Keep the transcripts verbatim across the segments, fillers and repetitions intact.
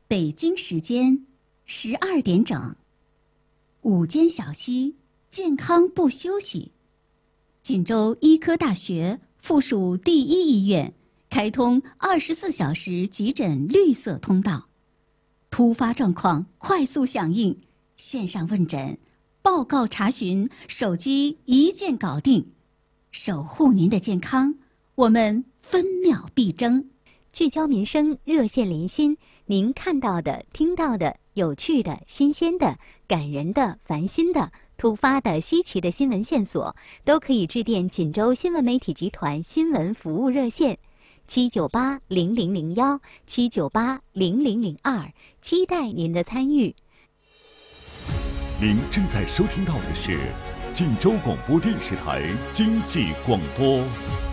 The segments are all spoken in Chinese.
北京时间十二点整，午间小溪，健康不休息。锦州医科大学附属第一医院开通二十四小时急诊绿色通道，突发状况快速响应，线上问诊、报告查询，手机一键搞定，守护您的健康，我们分秒必争。 聚焦民生，热线连心，您看到的、听到的、有趣的、新鲜的、感人的、烦心的、突发的、稀奇的新闻线索，都可以致电锦州新闻媒体集团新闻服务热线七九八零零零幺七九八零零零二，期待您的参与。 您正在收听到的是锦州广播电视台经济广播。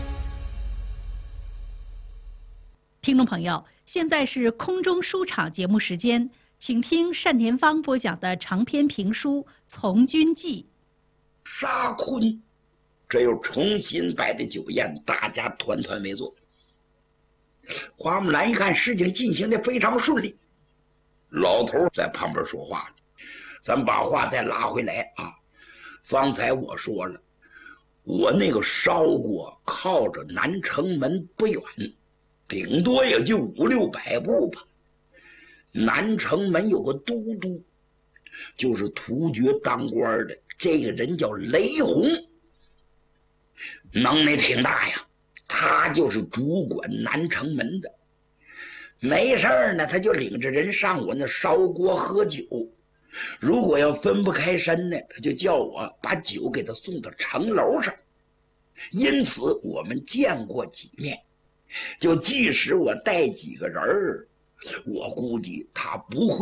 听众朋友，现在是空中书场节目时间，请听单田芳播讲的长篇评书《从军记》。 沙坤，这又重新摆的酒宴，大家团团围坐。花木兰一看事情进行的非常顺利，老头在旁边说话了：“咱把话再拉回来啊！方才我说了，我那个烧锅靠着南城门不远。”顶多也就五六百步吧。南城门有个都督，就是突厥当官的，这个人叫雷洪，能耐挺大呀。他就是主管南城门的。没事儿呢，他就领着人上我那烧锅喝酒。如果要分不开身呢，他就叫我把酒给他送到城楼上。因此我们见过几面。就即使我带几个人儿，我估计他不会